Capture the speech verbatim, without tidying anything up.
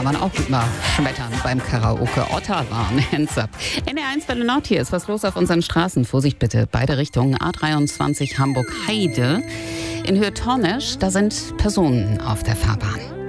kann man auch gut mal schmettern beim Karaoke. Otterwan, Hands Up. N R eins Welle Nord, hier ist was los auf unseren Straßen. Vorsicht bitte, beide Richtungen. A dreiundzwanzig Hamburg-Heide. In Höhe Tornesch, da sind Personen auf der Fahrbahn.